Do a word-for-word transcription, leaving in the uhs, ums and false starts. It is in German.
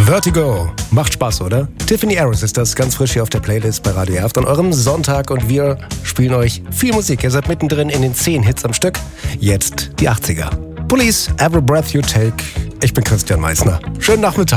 Vertigo. Macht Spaß, oder? Tiffany Harris ist das, ganz frisch hier auf der Playlist bei Radio Erft an eurem Sonntag. Und wir spielen euch viel Musik. Ihr seid mittendrin in den zehn Hits am Stück. Jetzt die achtziger. Police, Every Breath You Take. Ich bin Christian Meissner. Schönen Nachmittag.